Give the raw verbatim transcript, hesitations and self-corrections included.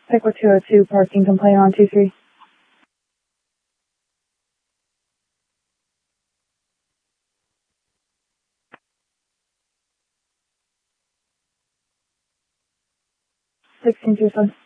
Pickle two oh two, parking complaint on two three. sixteen two seven.